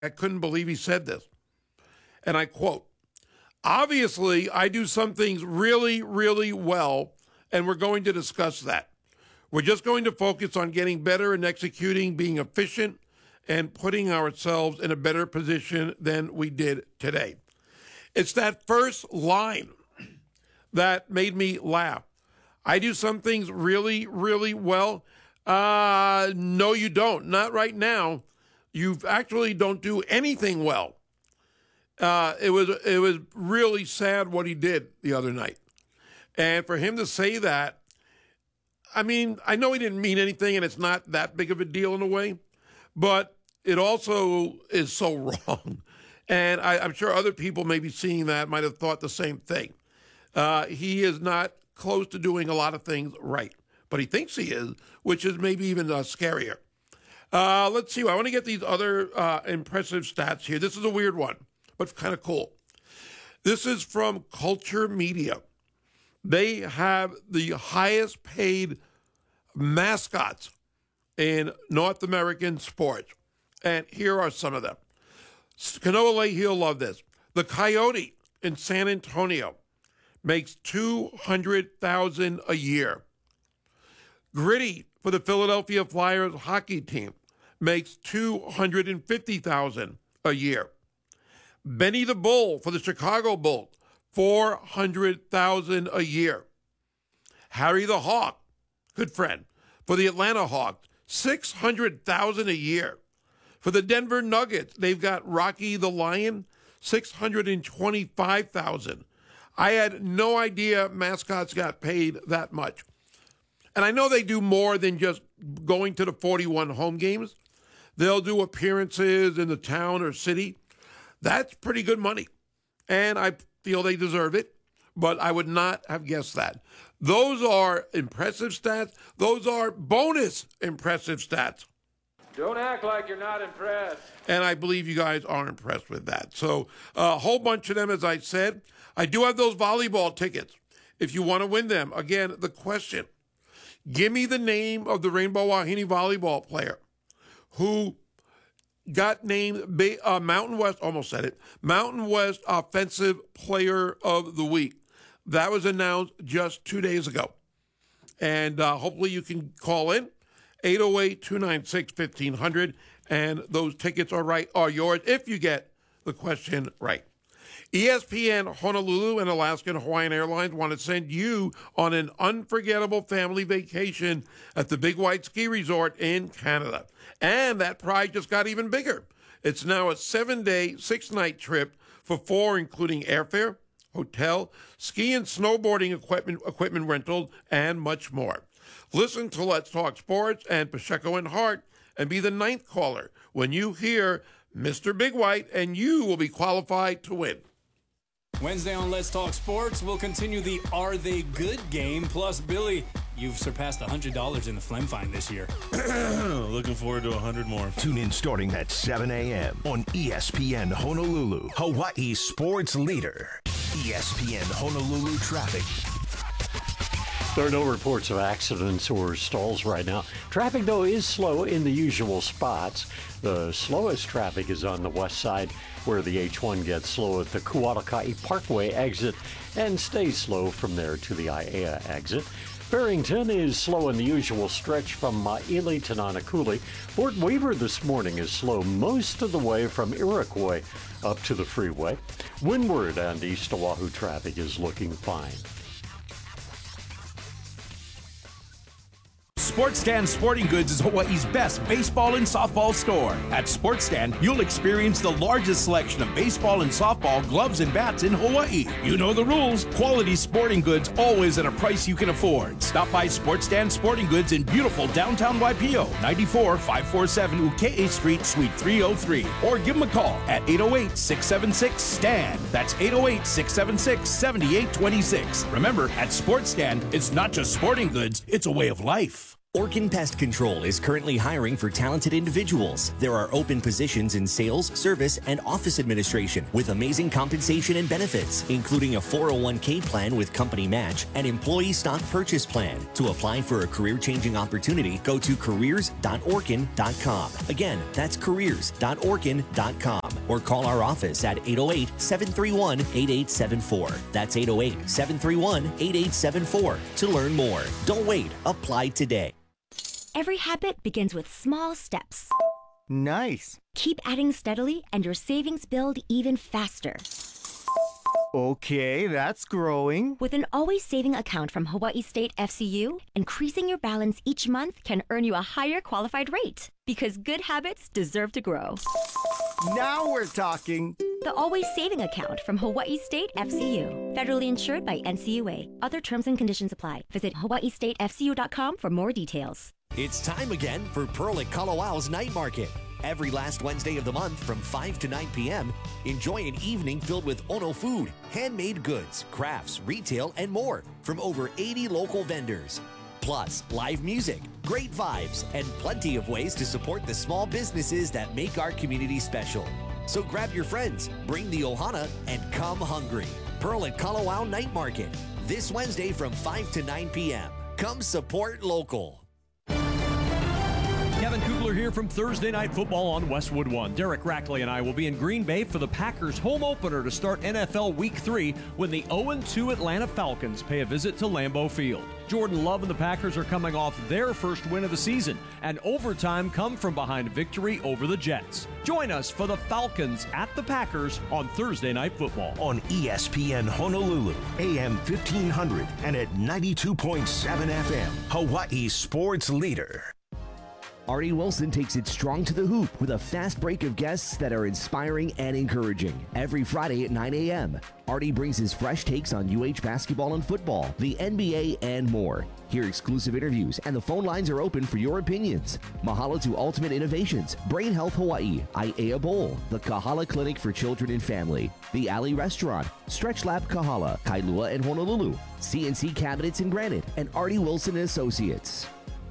I couldn't believe he said this. And I quote, "Obviously, I do some things really, really well, and we're going to discuss that. We're just going to focus on getting better and executing, being efficient, and putting ourselves in a better position than we did today." It's that first line that made me laugh. I do some things really, really well. No, you don't. Not right now. You actually don't do anything well. It was really sad what he did the other night. And for him to say that, I mean, I know he didn't mean anything, and it's not that big of a deal in a way, but it also is so wrong. And I'm sure other people maybe seeing that might have thought the same thing. He is not close to doing a lot of things right, but he thinks he is, which is maybe even scarier. Let's see. I want to get these other impressive stats here. This is a weird one, but kind of cool. This is from Culture Media. They have the highest paid mascots in North American sports. And here are some of them. Kanoa, he'll love this. The Coyote in San Antonio makes $200,000 a year. Gritty for the Philadelphia Flyers hockey team makes $250,000 a year. Benny the Bull for the Chicago Bulls, $400,000 a year. Harry the Hawk, good friend, for the Atlanta Hawks, $600,000 a year. For the Denver Nuggets, they've got Rocky the Lion, $625,000. I had no idea mascots got paid that much. And I know they do more than just going to the 41 home games. They'll do appearances in the town or city. That's pretty good money. And I feel they deserve it, but I would not have guessed that. Those are impressive stats. Those are bonus impressive stats. Don't act like you're not impressed. And I believe you guys are impressed with that. So a whole bunch of them, as I said. I do have those volleyball tickets if you want to win them. Again, the question, give me the name of the Rainbow Wahine volleyball player who got named Mountain West, almost said it, Mountain West Offensive Player of the Week. That was announced just 2 days ago. And hopefully you can call in, 808-296-1500, and those tickets are yours if you get the question right. ESPN Honolulu and Alaska and Hawaiian Airlines want to send you on an unforgettable family vacation at the Big White Ski Resort in Canada. And that prize just got even bigger. It's now a 7-day, 6-night trip for 4, including airfare, hotel, ski and snowboarding equipment rental, and much more. Listen to Let's Talk Sports and Pacheco and Hart and be the 9th caller when you hear Mr. Big White, and you will be qualified to win. Wednesday on Let's Talk Sports, we'll continue the Are They Good game. Plus, Billy, you've surpassed $100 in the Phlegm Find this year. Looking forward to 100 more. Tune in starting at 7 a.m. on ESPN Honolulu, Hawaii sports leader. ESPN Honolulu traffic. There are no reports of accidents or stalls right now. Traffic, though, is slow in the usual spots. The slowest traffic is on the west side, where the H1 gets slow at the Kualakai Parkway exit and stays slow from there to the Aiea exit. Barrington is slow in the usual stretch from Maile to Nanakuli. Fort Weaver this morning is slow most of the way from Iroquois up to the freeway. Windward and East Oahu traffic is looking fine. Sports Stand Sporting Goods is Hawaii's best baseball and softball store. At Sports Stand, you'll experience the largest selection of baseball and softball gloves and bats in Hawaii. You know the rules. Quality sporting goods always at a price you can afford. Stop by Sports Stand Sporting Goods in beautiful downtown Waipio, 94-547 Ukea Street, Suite 303. Or give them a call at 808-676-STAND. That's 808-676-7826. Remember, at Sports Stand, it's not just sporting goods, it's a way of life. Orkin Pest Control is currently hiring for talented individuals. There are open positions in sales, service, and office administration with amazing compensation and benefits, including a 401k plan with company match and employee stock purchase plan. To apply for a career-changing opportunity, go to careers.orkin.com. Again, that's careers.orkin.com. Or call our office at 808-731-8874. That's 808-731-8874 to learn more. Don't wait. Apply today. Every habit begins with small steps. Nice. Keep adding steadily and your savings build even faster. Okay, that's growing. With an always saving account from Hawaii State FCU, increasing your balance each month can earn you a higher qualified rate. Because good habits deserve to grow. Now we're talking. The Always Saving Account from Hawaii State FCU. Federally insured by NCUA. Other terms and conditions apply. Visit hawaiistatefcu.com for more details. It's time again for Pearl at Kalawau's Night Market. Every last Wednesday of the month from 5 to 9 p.m., enjoy an evening filled with Ono food, handmade goods, crafts, retail, and more from over 80 local vendors. Plus, live music, great vibes, and plenty of ways to support the small businesses that make our community special. So grab your friends, bring the ohana, and come hungry. Pearl at Kalawau Night Market, this Wednesday from 5 to 9 p.m. Come support local. Kevin Kugler here from Thursday Night Football on Westwood One. Derek Rackley and I will be in Green Bay for the Packers home opener to start NFL Week 3 when the 0-2 Atlanta Falcons pay a visit to Lambeau Field. Jordan Love and the Packers are coming off their first win of the season, and overtime come from behind victory over the Jets. Join us for the Falcons at the Packers on Thursday Night Football. On ESPN Honolulu, AM 1500 and at 92.7 FM, Hawaii's sports leader. Artie Wilson takes it strong to the hoop with a fast break of guests that are inspiring and encouraging. Every Friday at 9 a.m., Artie brings his fresh takes on UH basketball and football, the NBA, and more. Hear exclusive interviews, and the phone lines are open for your opinions. Mahalo to Ultimate Innovations, Brain Health Hawaii, Aiea Bowl, the Kahala Clinic for Children and Family, the Alley Restaurant, Stretch Lab Kahala, Kailua and Honolulu, CNC Cabinets and Granite, and Artie Wilson and Associates.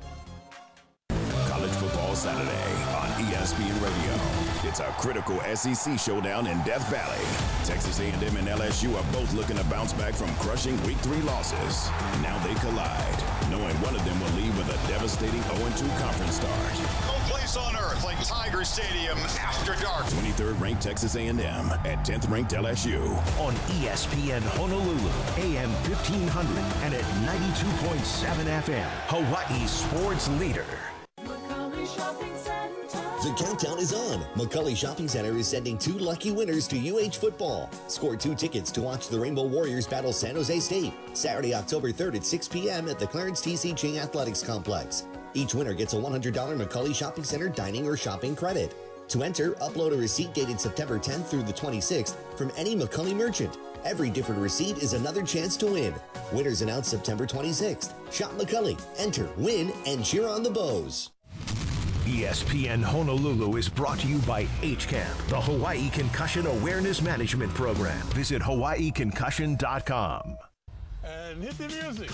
College Football Saturday on ESPN Radio. It's a critical SEC showdown in Death Valley. Texas A&M and LSU are both looking to bounce back from crushing Week 3 losses. Now they collide, knowing one of them will leave with a devastating 0-2 conference start. No place on earth like Tiger Stadium after dark. 23rd ranked Texas A&M at 10th ranked LSU. On ESPN Honolulu, AM 1500 and at 92.7 FM, Hawaii's sports leader. The countdown is on. McCully Shopping Center is sending 2 lucky winners to UH football. Score 2 tickets to watch the Rainbow Warriors battle San Jose State Saturday, October 3rd at 6 p.m. at the Clarence T.C. Ching Athletics Complex. Each winner gets a $100 McCully Shopping Center dining or shopping credit. To enter, upload a receipt dated September 10th through the 26th from any McCully merchant. Every different receipt is another chance to win. Winners announced September 26th. Shop McCully, enter, win, and cheer on the Bows. ESPN Honolulu is brought to you by HCAMP, the Hawaii Concussion Awareness Management Program. Visit hawaiiconcussion.com. And hit the music.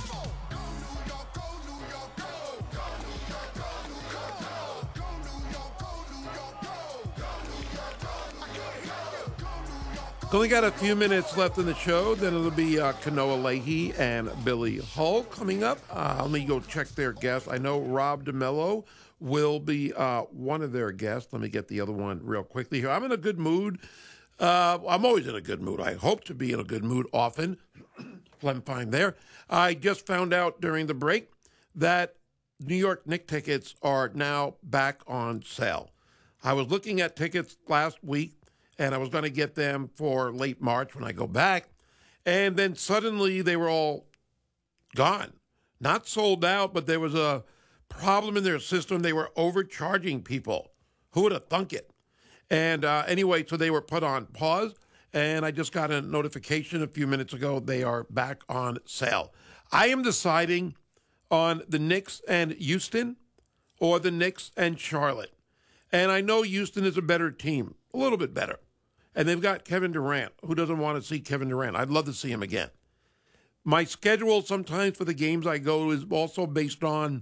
Only got a few minutes left in the show. Then it'll be Kanoa Leahy and Billy Hull coming up. Let me go check their guests. I know Rob DeMello will be one of their guests. Let me get the other one real quickly here. I'm in a good mood. I'm always in a good mood. I hope to be in a good mood often. I'm fine there. I just found out during the break that New York Knicks tickets are now back on sale. I was looking at tickets last week, and I was going to get them for late March when I go back. And then suddenly they were all gone. Not sold out, but there was a problem in their system. They were overcharging people. Who would have thunk it? And anyway, so they were put on pause. And I just got a notification a few minutes ago. They are back on sale. I am deciding on the Knicks and Houston or the Knicks and Charlotte. And I know Houston is a better team, a little bit better. And they've got Kevin Durant. Who doesn't want to see Kevin Durant? I'd love to see him again. My schedule sometimes for the games I go to is also based on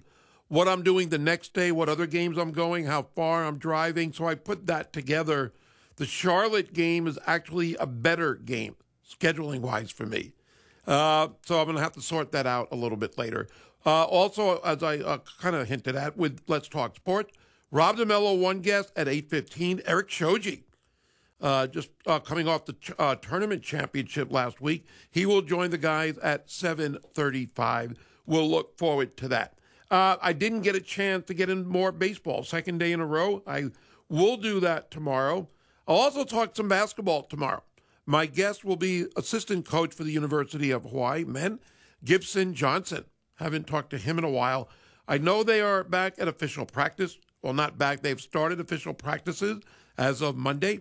what I'm doing the next day, what other games I'm going, how far I'm driving. So I put that together. The Charlotte game is actually a better game, scheduling-wise for me. So I'm going to have to sort that out a little bit later. Also, as I kind of hinted at with Let's Talk Sports, Rob DeMello, one guest at 8:15. Eric Shoji, just coming off the tournament championship last week. He will join the guys at 7:35. We'll look forward to that. I didn't get a chance to get in more baseball. Second day in a row. I will do that tomorrow. I'll also talk some basketball tomorrow. My guest will be assistant coach for the University of Hawaii men, Gibson Johnson. Haven't talked to him in a while. I know they are back at official practice. Well, not back. They've started official practices as of Monday.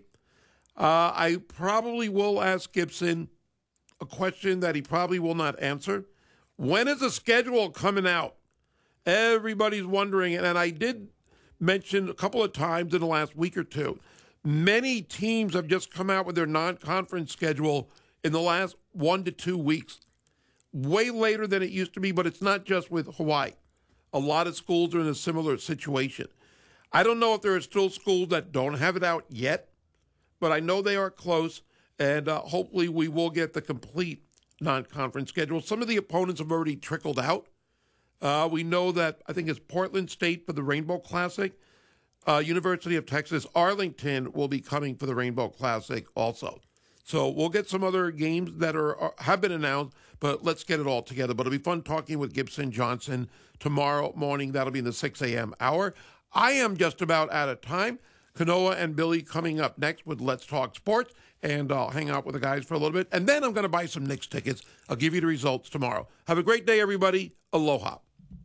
I probably will ask Gibson a question that he probably will not answer. When is the schedule coming out? Everybody's wondering, and I did mention a couple of times in the last week or two, many teams have just come out with their non-conference schedule in the last 1 to 2 weeks. Way later than it used to be, but it's not just with Hawaii. A lot of schools are in a similar situation. I don't know if there are still schools that don't have it out yet, but I know they are close, and hopefully we will get the complete non-conference schedule. Some of the opponents have already trickled out. We know that, I think it's Portland State for the Rainbow Classic. University of Texas Arlington will be coming for the Rainbow Classic also. So we'll get some other games that have been announced, but let's get it all together. But it'll be fun talking with Gibson Johnson tomorrow morning. That'll be in the 6 a.m. hour. I am just about out of time. Kanoa and Billy coming up next with Let's Talk Sports, and I'll hang out with the guys for a little bit. And then I'm going to buy some Knicks tickets. I'll give you the results tomorrow. Have a great day, everybody. Aloha.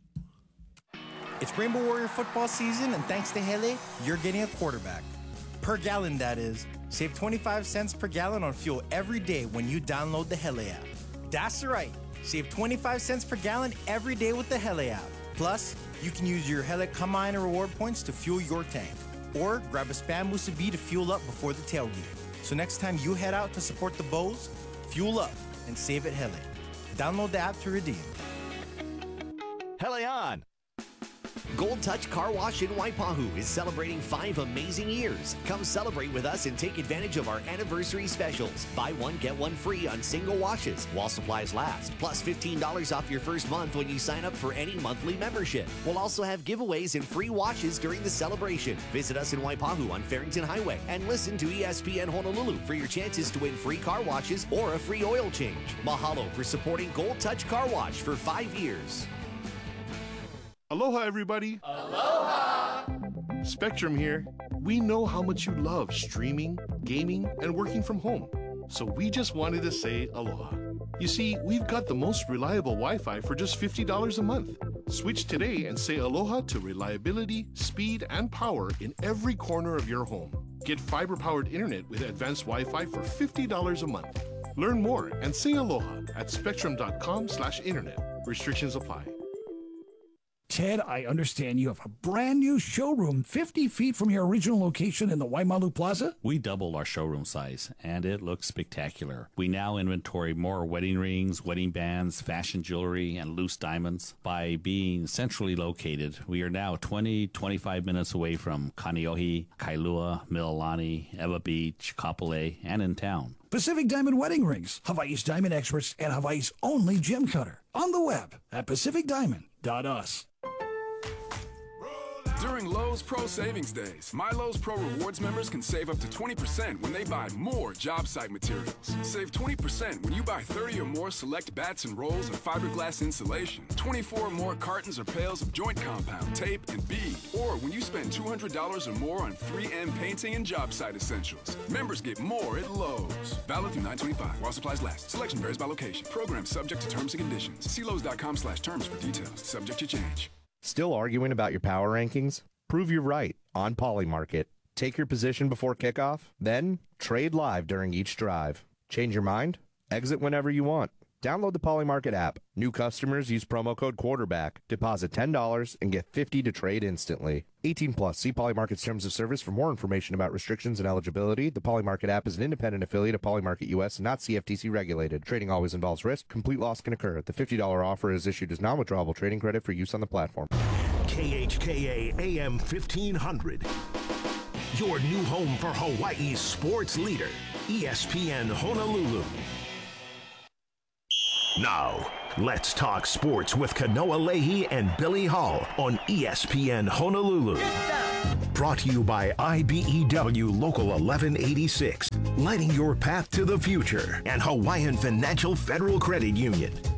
It's Rainbow Warrior football season, and thanks to Hele, you're getting a quarterback. Per gallon, that is. Save 25 cents per gallon on fuel every day when you download the Hele app. That's right. Save 25 cents per gallon every day with the Hele app. Plus, you can use your Hele Kama'aina reward points to fuel your tank. Or grab a Spam Musubi to fuel up before the tailgate. So next time you head out to support the Bows, fuel up and save at Hele. Download the app to redeem. Hele on! Gold Touch Car Wash in Waipahu is celebrating 5 amazing years. Come celebrate with us and take advantage of our anniversary specials. Buy one, get one free on single washes while supplies last. Plus $15 off your first month when you sign up for any monthly membership. We'll also have giveaways and free washes during the celebration. Visit us in Waipahu on Farrington Highway and listen to ESPN Honolulu for your chances to win free car washes or a free oil change. Mahalo for supporting Gold Touch Car Wash for 5 years. Aloha, everybody. Aloha! Spectrum here. We know how much you love streaming, gaming, and working from home. So we just wanted to say aloha. You see, we've got the most reliable Wi-Fi for just $50 a month. Switch today and say aloha to reliability, speed, and power in every corner of your home. Get fiber-powered internet with advanced Wi-Fi for $50 a month. Learn more and say aloha at spectrum.com/internet. Restrictions apply. Ted, I understand you have a brand new showroom 50 feet from your original location in the Waimalu Plaza? We doubled our showroom size, and it looks spectacular. We now inventory more wedding rings, wedding bands, fashion jewelry, and loose diamonds. By being centrally located, we are now 25 minutes away from Kaneohe, Kailua, Mililani, Ewa Beach, Kapolei, and in town. Pacific Diamond Wedding Rings, Hawaii's diamond experts and Hawaii's only gem cutter. On the web at pacificdiamond.us. During Lowe's Pro Savings Days, My Lowe's Pro Rewards members can save up to 20% when they buy more job site materials. Save 20% when you buy 30 or more select bats and rolls of fiberglass insulation, 24 or more cartons or pails of joint compound, tape, and bead, or when you spend $200 or more on 3M painting and job site essentials. Members get more at Lowe's. Valid through 9/25 while supplies last. Selection varies by location. Program subject to terms and conditions. See Lowe's.com/terms for details. Subject to change. Still arguing about your power rankings? Prove you're right on Polymarket. Take your position before kickoff, then trade live during each drive. Change your mind? Exit whenever you want. Download the Polymarket app. New customers use promo code quarterback. Deposit $10 and get $50 to trade instantly. 18 plus. See Polymarket's terms of service for more information about restrictions and eligibility. The Polymarket app is an independent affiliate of Polymarket US and not CFTC regulated. Trading always involves risk. Complete loss can occur. The $50 offer is issued as non-withdrawable trading credit for use on the platform. KHKA AM 1500. Your new home for Hawaii's sports leader, ESPN Honolulu. Now, let's talk sports with Kanoa Leahy and Billy Hall on ESPN Honolulu. Brought to you by IBEW Local 1186, lighting your path to the future, and Hawaiian Financial Federal Credit Union.